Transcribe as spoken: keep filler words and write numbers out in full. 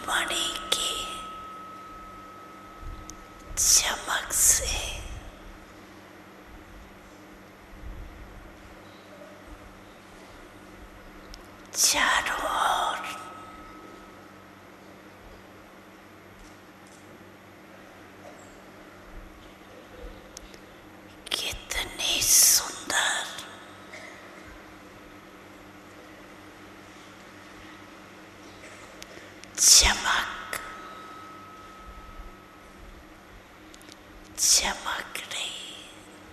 मणि की चमक से चारों ओर कितनी सुंदर चमक